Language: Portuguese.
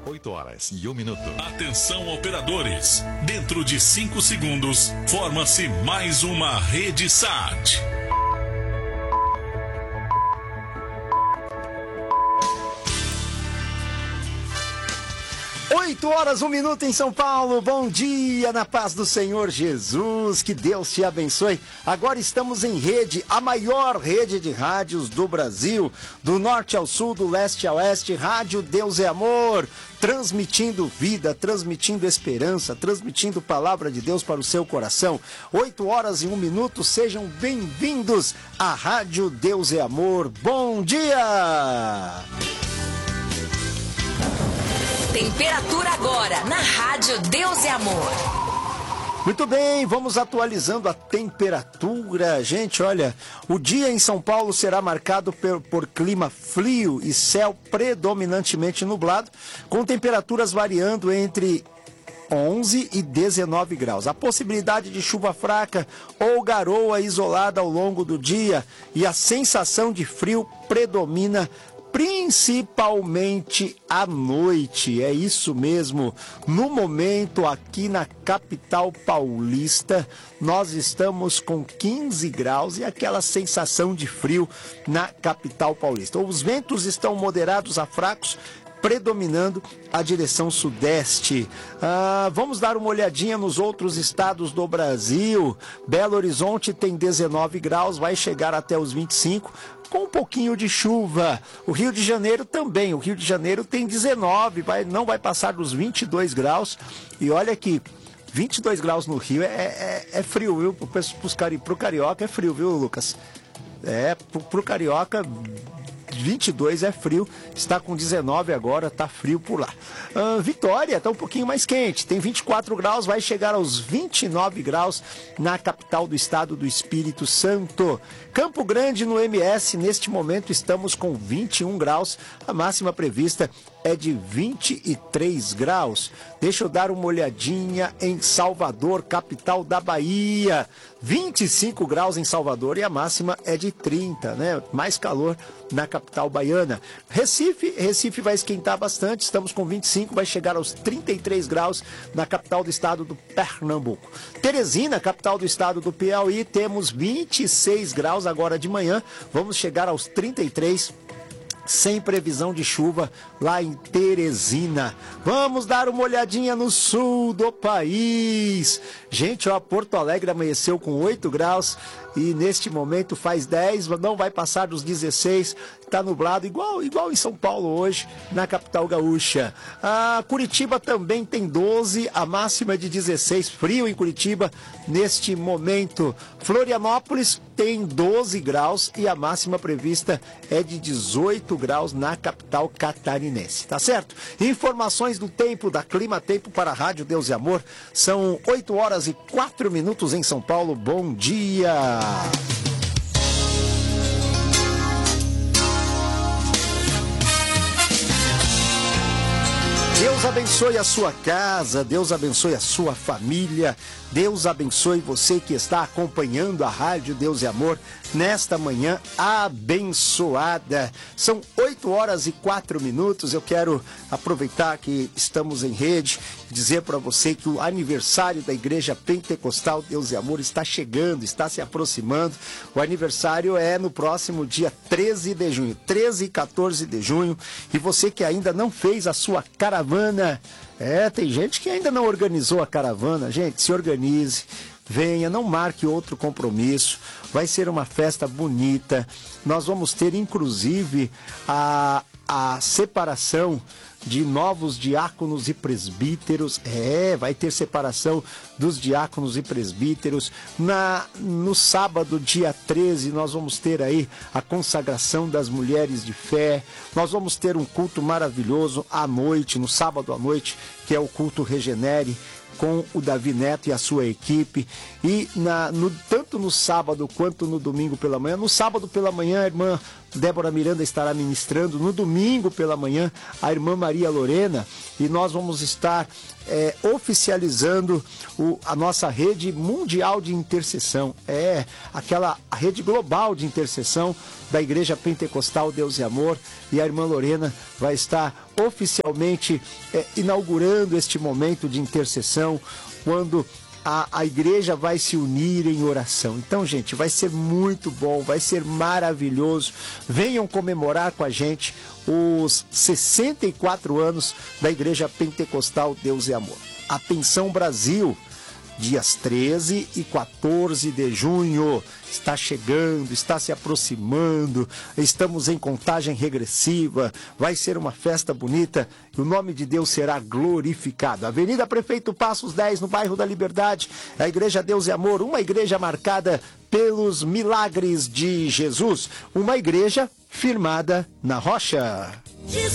8h01. Atenção, operadores. Dentro de 5 segundos, forma-se mais uma rede SAT. 8h01 em São Paulo. Bom dia, na paz do Senhor Jesus, que Deus te abençoe. Agora estamos em rede, a maior rede de rádios do Brasil, do norte ao sul, do leste ao oeste, Rádio Deus é Amor, transmitindo vida, transmitindo esperança, transmitindo palavra de Deus para o seu coração. 8h01, sejam bem-vindos à Rádio Deus é Amor. Bom dia! Temperatura agora, na Rádio Deus é Amor. Muito bem, vamos atualizando a temperatura. Gente, olha, o dia em São Paulo será marcado por clima frio e céu predominantemente nublado, com temperaturas variando entre 11 e 19 graus. A possibilidade de chuva fraca ou garoa isolada ao longo do dia e a sensação de frio predomina principalmente à noite. É isso mesmo. No momento, aqui na capital paulista, nós estamos com 15 graus e aquela sensação de frio na capital paulista. Os ventos estão moderados a fracos, predominando a direção sudeste. Vamos dar uma olhadinha nos outros estados do Brasil. Belo Horizonte tem 19 graus, vai chegar até os 25, com um pouquinho de chuva. O Rio de Janeiro também. O Rio de Janeiro tem 19, não vai passar dos 22 graus. E olha que 22 graus no Rio é frio, viu? Pro carioca é frio, viu, Lucas? Pro carioca 22 é frio, está com 19 agora, tá frio por lá. Vitória está um pouquinho mais quente, tem 24 graus, vai chegar aos 29 graus na capital do estado do Espírito Santo. Campo Grande, no MS, neste momento estamos com 21 graus, a máxima prevista é de 23 graus. Deixa eu dar uma olhadinha em Salvador, capital da Bahia. 25 graus em Salvador e a máxima é de 30, né? Mais calor na capital baiana. Recife vai esquentar bastante, estamos com 25, vai chegar aos 33 graus na capital do estado do Pernambuco. Teresina, capital do estado do Piauí, temos 26 graus agora de manhã, vamos chegar aos 33, sem previsão de chuva lá em Teresina. Vamos dar uma olhadinha no sul do país. Gente, ó, Porto Alegre amanheceu com 8 graus e neste momento faz 10, não vai passar dos 16, está nublado, igual em São Paulo hoje, na capital gaúcha. Curitiba também tem 12, a máxima é de 16, frio em Curitiba neste momento. Florianópolis tem 12 graus e a máxima prevista é de 18 graus na capital catarinense, tá certo? Informações do tempo, da Clima Tempo para a Rádio Deus e Amor, são 8h04 em São Paulo. Bom dia! Deus abençoe a sua casa, Deus abençoe a sua família, Deus abençoe você que está acompanhando a Rádio Deus e Amor nesta manhã abençoada. São 8h04, eu quero aproveitar que estamos em rede e dizer para você que o aniversário da Igreja Pentecostal Deus e Amor está chegando, está se aproximando. O aniversário é no próximo dia 13 de junho, 13 e 14 de junho, e você que ainda não fez a sua caravana, tem gente que ainda não organizou a caravana. Gente, se organize, venha, não marque outro compromisso, vai ser uma festa bonita. Nós vamos ter inclusive a separação de novos diáconos e presbíteros. Vai ter separação dos diáconos e presbíteros. No sábado, dia 13, nós vamos ter aí a consagração das mulheres de fé. Nós vamos ter um culto maravilhoso à noite, no sábado à noite, que é o culto Regenere, com o Davi Neto e a sua equipe. E tanto no sábado quanto no domingo pela manhã. No sábado pela manhã, a irmã Débora Miranda estará ministrando. No domingo pela manhã, a irmã Maria Lorena. E nós vamos estar oficializando a nossa rede mundial de intercessão. A rede global de intercessão da Igreja Pentecostal Deus e Amor. E a irmã Lorena vai estar oficialmente inaugurando este momento de intercessão, quando a igreja vai se unir em oração. Então, gente, vai ser muito bom, vai ser maravilhoso. Venham comemorar com a gente os 64 anos da Igreja Pentecostal Deus e Amor. Atenção, Brasil! Dias 13 e 14 de junho, está chegando, está se aproximando, estamos em contagem regressiva, vai ser uma festa bonita e o nome de Deus será glorificado. Avenida Prefeito Passos 10, no bairro da Liberdade, a Igreja Deus e Amor, uma igreja marcada pelos milagres de Jesus, uma igreja firmada na rocha.